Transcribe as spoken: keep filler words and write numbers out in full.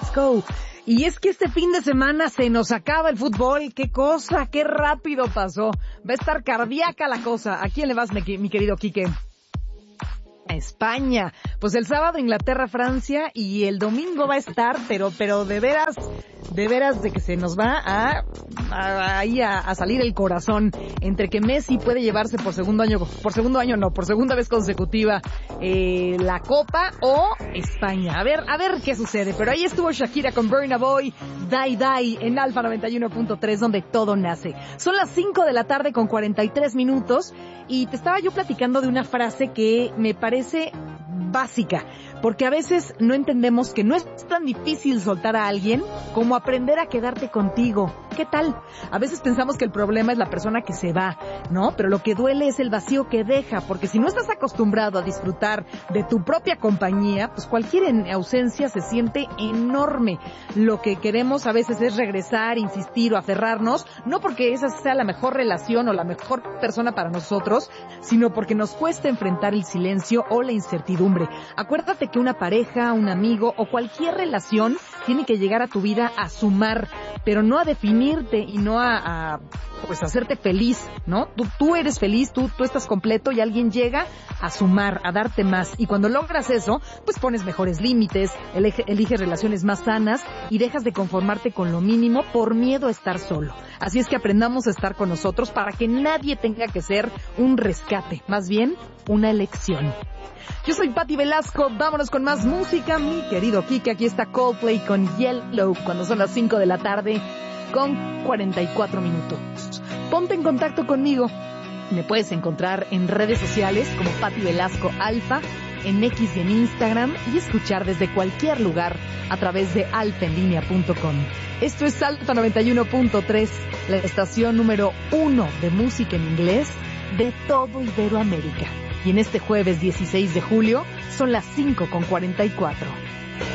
Velasco. Y es que este fin de semana se nos acaba el fútbol. ¡Qué cosa! ¡Qué rápido pasó! Va a estar cardíaca la cosa. ¿A quién le vas, mi, mi querido Quique? A España. Pues el sábado Inglaterra, Francia, y el domingo va a estar, pero pero de veras, de veras de que se nos va a, a ahí a, a salir el corazón entre que Messi puede llevarse por segundo año, por segundo año no, por segunda vez consecutiva eh, la Copa o España. A ver, a ver qué sucede. Pero ahí estuvo Shakira con Burna Boy, Die Die en Alfa noventa y uno punto tres, donde todo nace. Son las cinco de la tarde con cuarenta y tres minutos y te estaba yo platicando de una frase que me parece básica, porque a veces no entendemos que no es tan difícil soltar a alguien como aprender a quedarte contigo. ¿Qué tal? A veces pensamos que el problema es la persona que se va, ¿no? Pero lo que duele es el vacío que deja, porque si no estás acostumbrado a disfrutar de tu propia compañía, pues cualquier ausencia se siente enorme. Lo que queremos a veces es regresar, insistir o aferrarnos, no porque esa sea la mejor relación o la mejor persona para nosotros, sino porque nos cuesta enfrentar el silencio o la incertidumbre. Acuérdate que una pareja, un amigo o cualquier relación tiene que llegar a tu vida a sumar, pero no a definirte y no a, a pues hacerte feliz, ¿no? Tú, tú eres feliz, tú, tú estás completo y alguien llega a sumar, a darte más. Y cuando logras eso, pues pones mejores límites, elige, eliges relaciones más sanas y dejas de conformarte con lo mínimo por miedo a estar solo. Así es que aprendamos a estar con nosotros para que nadie tenga que ser un rescate, más bien una elección. Yo soy Patti Velasco, vámonos con más música, mi querido Kike. Aquí está Coldplay con Yellow, cuando son las cinco de la tarde con cuarenta y cuatro minutos. Ponte en contacto conmigo. Me puedes encontrar en redes sociales como Patti Velasco Alfa, en X y en Instagram, y escuchar desde cualquier lugar a través de alfa en línea punto com. Esto es Alfa noventa y uno punto tres, la estación número uno de música en inglés de todo Iberoamérica. Y en este jueves dieciséis de julio son las cinco con cuarenta y cuatro.